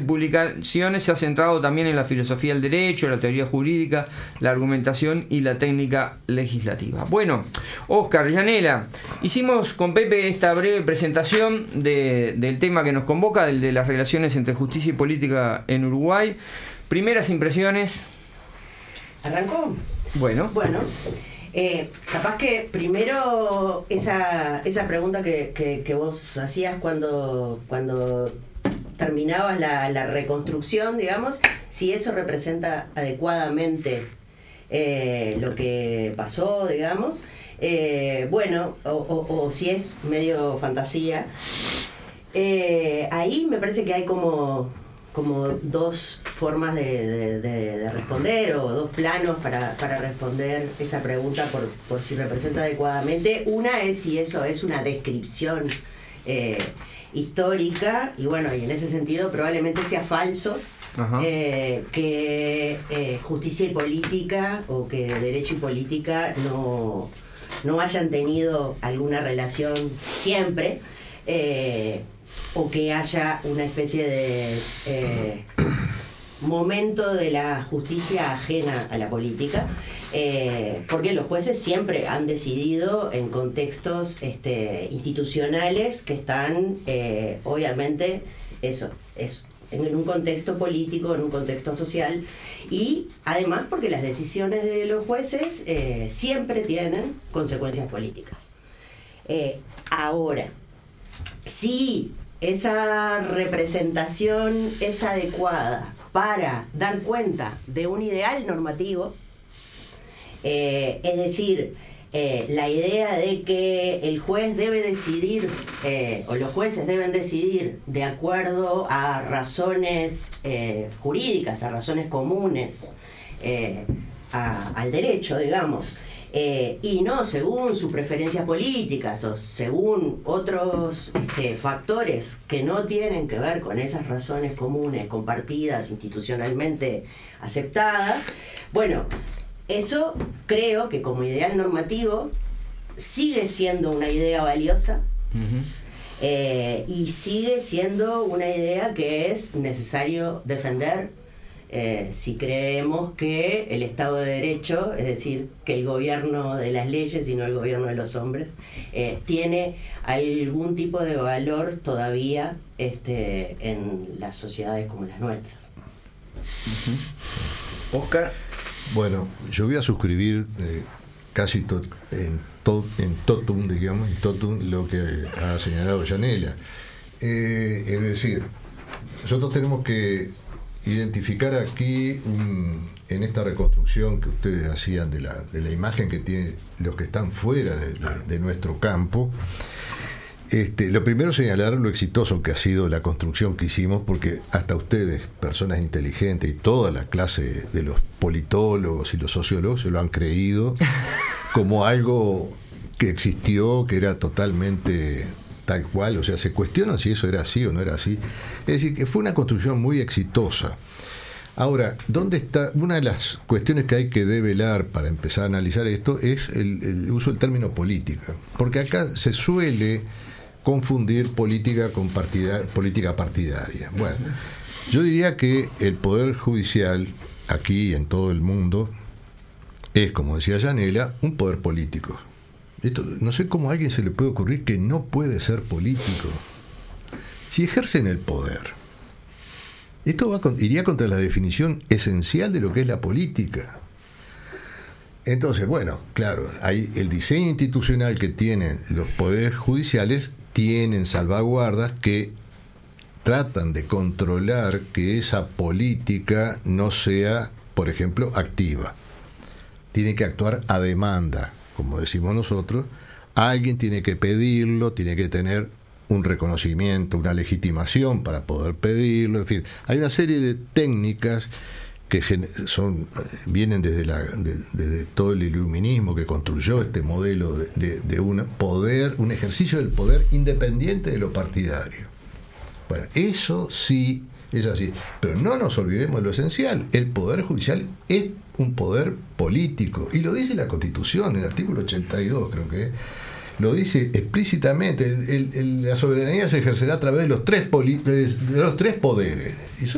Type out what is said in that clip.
publicaciones se ha centrado también en la filosofía del derecho, la teoría jurídica, la argumentación y la técnica legislativa. Bueno, Óscar, Yanela, hicimos con Pepe esta breve presentación del tema que nos convoca, del de las relaciones entre justicia y política en Uruguay. Primeras impresiones. ¿Arrancó? Bueno. Capaz que primero esa pregunta que vos hacías cuando terminabas la reconstrucción, digamos, si eso representa adecuadamente lo que pasó, digamos, o si es medio fantasía. Ahí me parece que hay como dos formas de responder, o dos planos para responder esa pregunta por si representa adecuadamente. Una es si eso es una descripción histórica, y en ese sentido probablemente sea falso. Que justicia y política, o que derecho y política no hayan tenido alguna relación siempre, o que haya una especie de momento de la justicia ajena a la política, porque los jueces siempre han decidido en contextos institucionales que están obviamente en un contexto político, en un contexto social, y además porque las decisiones de los jueces siempre tienen consecuencias políticas. Ahora, si esa representación es adecuada para dar cuenta de un ideal normativo, es decir, la idea de que el juez debe decidir, o los jueces deben decidir de acuerdo a razones jurídicas, a razones comunes al derecho, digamos, y no según sus preferencias políticas o según otros factores que no tienen que ver con esas razones comunes compartidas, institucionalmente aceptadas. Eso creo que como ideal normativo sigue siendo una idea valiosa. Y sigue siendo una idea que es necesario defender si creemos que el Estado de Derecho, es decir, que el gobierno de las leyes y no el gobierno de los hombres, tiene algún tipo de valor todavía en las sociedades como las nuestras. Óscar. Bueno, yo voy a suscribir casi en totum, digamos, lo que ha señalado Yanela. Es decir, nosotros tenemos que identificar aquí, en esta reconstrucción que ustedes hacían de la imagen que tienen los que están fuera de nuestro campo, lo primero señalar lo exitoso que ha sido la construcción que hicimos, porque hasta ustedes, personas inteligentes, y toda la clase de los politólogos y los sociólogos se lo han creído como algo que existió, que era totalmente tal cual, o sea, se cuestionan si eso era así o no era así. Es decir, que fue una construcción muy exitosa. Ahora, ¿dónde está? Una de las cuestiones que hay que develar para empezar a analizar esto es el uso del término política, porque acá se suele confundir política con política partidaria. Bueno, yo diría que el Poder Judicial, aquí y en todo el mundo, es, como decía Yanela, un poder político. Esto, no sé cómo a alguien se le puede ocurrir que no puede ser político. Si ejercen el poder, esto iría contra la definición esencial de lo que es la política. Entonces, claro, hay el diseño institucional que tienen los poderes judiciales, tienen salvaguardas que tratan de controlar que esa política no sea, por ejemplo, activa. Tiene que actuar a demanda, como decimos nosotros. Alguien tiene que pedirlo, tiene que tener un reconocimiento, una legitimación para poder pedirlo, en fin. Hay una serie de técnicas que vienen desde todo el iluminismo que construyó este modelo de un ejercicio del poder independiente de lo partidario. Bueno, eso sí es así, pero no nos olvidemos de lo esencial: el poder judicial es un poder político, y lo dice la Constitución, en el artículo 82 creo que lo dice explícitamente. La soberanía se ejercerá a través de los tres poderes, y